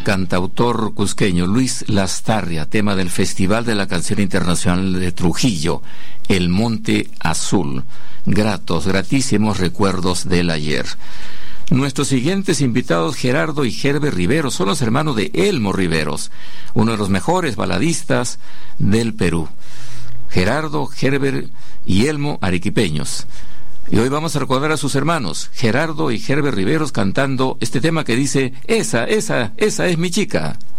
cantautor cusqueño Luis Lastarria, tema del Festival de la Canción Internacional de Trujillo, El Monte Azul. Gratísimos recuerdos del ayer. Nuestros siguientes invitados, Gerardo y Herbert Riveros, son los hermanos de Elmo Riveros, uno de los mejores baladistas del Perú. Gerardo, Herbert y Elmo, arequipeños. Y hoy vamos a recordar a sus hermanos, Gerardo y Herbert Riveros, cantando este tema que dice: esa es mi chica.